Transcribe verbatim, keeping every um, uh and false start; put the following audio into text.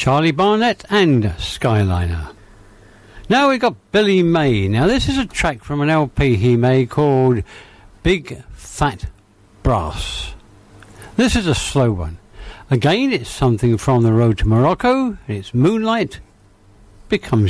Charlie Barnett and Skyliner. Now we've got Billy May. Now this is a track from an L P he made called Big Fat Brass. This is a slow one. Again, it's something from The Road to Morocco. It's Moonlight Becomes